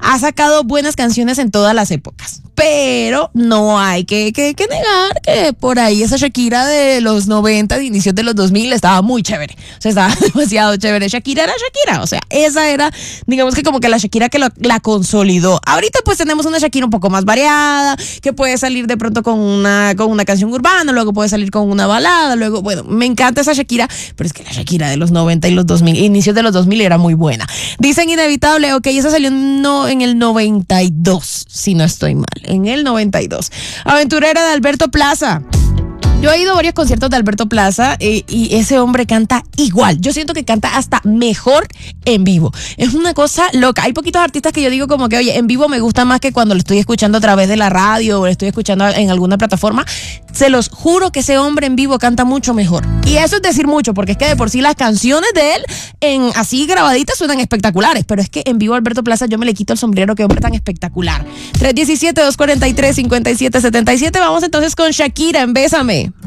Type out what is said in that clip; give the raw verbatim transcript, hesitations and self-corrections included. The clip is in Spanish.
ha sacado buenas canciones en todas las épocas. Pero no hay que, que, que negar que por ahí esa Shakira de los noventa, de inicios de los dos mil, estaba muy chévere. O sea, estaba demasiado chévere. Shakira era Shakira. O sea, esa era, digamos que como que la Shakira que lo, la consolidó. Ahorita pues tenemos una Shakira un poco más variada, que puede salir de pronto con una, con una canción urbana, luego puede salir con una balada, luego, bueno, me encanta esa Shakira, pero es que la Shakira de los noventa y los dos mil, inicios de los dos mil era muy buena. Dicen Inevitable, ok, esa salió no, en el noventa y dos, si no estoy mal. En el noventa y dos. Aventurera de Alberto Plaza. Yo he ido a varios conciertos de Alberto Plaza eh, y ese hombre canta igual. Yo siento que canta hasta mejor en vivo. Es una cosa loca. Hay poquitos artistas que yo digo como que, oye, en vivo me gusta más que cuando lo estoy escuchando a través de la radio o lo estoy escuchando en alguna plataforma. Se los juro que ese hombre en vivo canta mucho mejor. Y eso es decir mucho, porque es que de por sí las canciones de él en así grabaditas suenan espectaculares. Pero es que en vivo Alberto Plaza yo me le quito el sombrero, qué hombre tan espectacular. tres uno siete, dos cuatro tres, cinco siete siete siete. Vamos entonces con Shakira en Bésame.